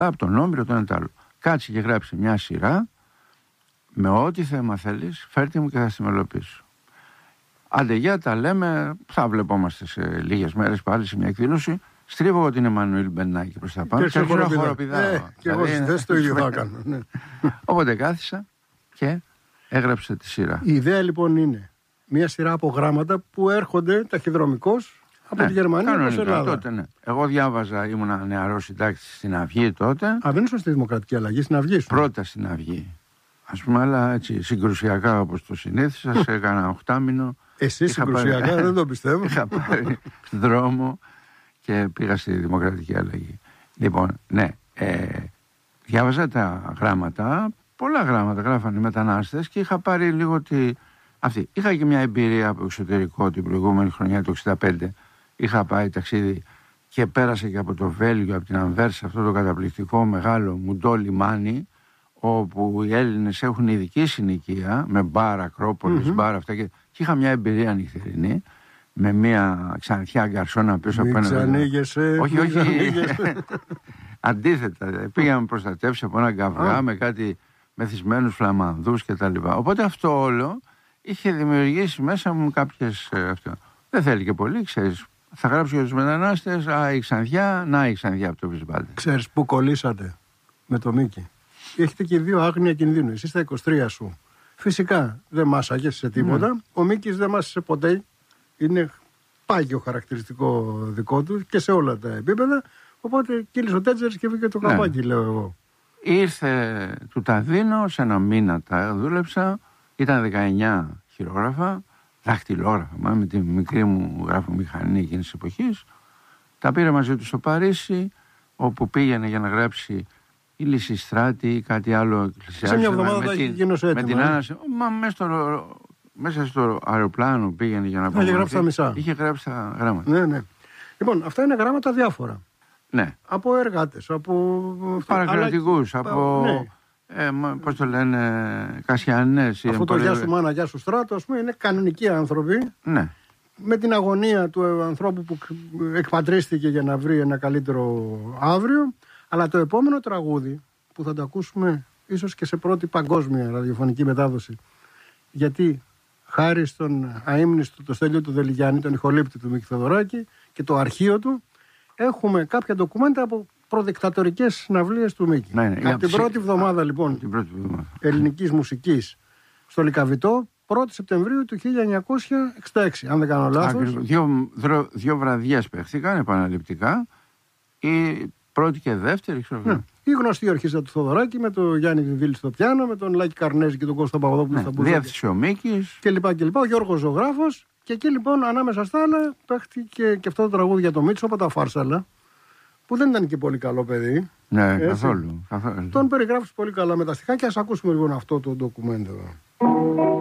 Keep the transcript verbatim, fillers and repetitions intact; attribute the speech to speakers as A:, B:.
A: από τον Όμπριο, τον ένα το άλλο. Κάτσε και γράψε μια σειρά με ό,τι θέμα θέλεις, φέρτε μου και θα στη μελοποιήσω. Άντε για τα λέμε, θα βλεπόμαστε σε λίγες μέρες πάλι σε μια εκδήλωση. Στρίβω εγώ την Εμμανουήλ Μπενάκη προς τα πάνω
B: και
A: αρχίζω να χοροπηδάω.
B: Ε, και εγώ στη θέση το ίδιο θα κάνω. Ναι.
A: Οπότε κάθισα και έγραψα τη σειρά.
B: Η ιδέα λοιπόν είναι μια σειρά από γράμματα που έρχονται ταχυδρομικώς από
A: ναι,
B: τη Γερμανία προς Ελλάδα.
A: Τότε, ναι. Εγώ διάβαζα, ήμουν νεαρός συντάκτης στην Αυγή τότε.
B: Α, δεν ήσουν στη Δημοκρατική Αλλαγή, στην Αυγή σου.
A: Πρώτα στην Αυγή. Ας πούμε, αλλά έτσι συγκρουσιακά όπως το συνήθισα, σε έκανα οχτάμινο.
B: Εσύ συγκρουσιακά, πάρει, δεν το πιστεύω.
A: Είχα πάρει δρόμο και πήγα στη Δημοκρατική Αλλαγή. Λοιπόν, ναι, ε, διάβαζα τα γράμματα, πολλά γράμματα γράφανε οι μετανάστες και είχα πάρει λίγο τη... αυτή. Είχα και μια εμπειρία από εξωτερικό την προηγούμενη χρονιά, το εξήντα πέντε. Είχα πάει ταξίδι και πέρασα και από το Βέλγιο, από την Ανβέρσα, αυτό το καταπληκτικό μεγάλο μουντό λιμάνι, όπου οι Έλληνες έχουν ειδική συνοικία, με μπαρ, Ακρόπολης, mm-hmm. μπαρ, αυτά και... και είχα μια εμπειρία νυχτερινή, με μια ξανθιά γκαρσόνα πίσω από ένα...
B: Ξανήγεσαι,
A: όχι, όχι, αντίθετα, πήγαμε προστατεύσει από ένα καυγά oh. με κάτι μεθυσμένους φλαμανδούς και τα λοιπά. Οπότε αυτό όλο είχε δημιουργήσει μέσα μου κάποιες... Αυτό. Δεν θέλει και πολύ, ξέρεις. Θα γράψω για τους μετανάστες, α, η Ξανθιά, να η Ξανθιά από το Βυσβάλτε.
B: Ξέρεις που κολλήσατε με το Μίκη. Έχετε και δύο άγνοια κινδύνου. Εσύ στα είκοσι τρία σου. Φυσικά δεν μάσαγες σε τίποτα. Mm. Ο Μίκης δεν μάσησε ποτέ. Είναι πάγιο χαρακτηριστικό δικό του και σε όλα τα επίπεδα. Οπότε κύλησε ο Τέτζερς και βγήκε το καπάκι, ναι. λέω εγώ.
A: Ήρθε, του τα δίνω, σε ένα μήνα τα δούλεψα. Ήταν δεκαεννιά χειρόγραφα, δαχτυλόγραφα, μα, με τη μικρή μου γραφομηχανή εκείνης της εποχής. Τα πήρε μαζί του στο Παρίσι, όπου πήγαινε για να γράψει η Λυσιστράτη ή κάτι άλλο εκκλησιάσιο.
B: Σε μια εβδομάδα θα γίνει έτοιμο.
A: Με την άναση. Μα μέσα στο, μέσα στο αεροπλάνο πήγαινε για να
B: πάει. Είχε γράψει τα μισά.
A: Είχε γράψει τα γράμματα.
B: Ναι, ναι. Λοιπόν, αυτά είναι γράμματα διάφορα.
A: Ναι.
B: Από εργάτες, από
A: παρακρατικούς, αλλά... από. Ναι. Ε, πώς το λένε, Κασιανές.
B: Αυτό το γεια σου μάνα, γεια σου στράτο, ας πούμε, είναι κανονικοί άνθρωποι.
A: Ναι.
B: Με την αγωνία του ανθρώπου που εκπατρίστηκε για να βρει ένα καλύτερο αύριο. Αλλά το επόμενο τραγούδι που θα το ακούσουμε ίσως και σε πρώτη παγκόσμια ραδιοφωνική μετάδοση, γιατί χάρη στον αείμνηστο το Στέλιο του Δελιγιάννη, τον ηχολήπτη του Μίκη Θεοδωράκη και το αρχείο του, έχουμε κάποια ντοκουμέντα από προδικτατορικές συναυλίες του Μίκη. Ναι, ναι, από την πρώτη εβδομάδα λοιπόν ελληνικής μουσικής στο Λυκαβητό, πρώτη Σεπτεμβρίου του χίλια εννιακόσια εξήντα έξι, αν δεν κάνω λάθος.
A: Δύο, δύο βραδιές παίχθηκαν επαναληπτικά, η πρώτη και δεύτερη, ξέρω.
B: Ναι. Η γνωστή ορχήστρα του Θοδωράκη με τον Γιάννη Βιβίλη στο πιάνο, με τον Λάκη Καρνέζη και τον Κώστα Παπαδόπουλο
A: ναι,
B: στα μπουζούκια.
A: Διεύθυνση ο Μίκης.
B: Και λοιπά και λοιπά. Ο Γιώργος Ζωγράφος. Και εκεί λοιπόν ανάμεσα στα άλλα παίχτηκε και αυτό το τραγούδι για το Μίτσο από τα Φάρσαλα, που δεν ήταν και πολύ καλό παιδί.
A: Ναι, καθόλου, καθόλου.
B: Τον περιγράφει πολύ καλά με τα στιχάκια. Ας ακούσουμε λοιπόν αυτό το ντοκουμέντο.